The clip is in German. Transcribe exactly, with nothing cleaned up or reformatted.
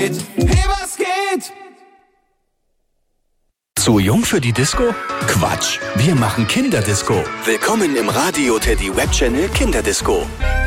geht? Hey, was geht? Zu jung für die Disco? Quatsch, wir machen Kinderdisco. Willkommen im Radio Teddy Web Channel Kinderdisco.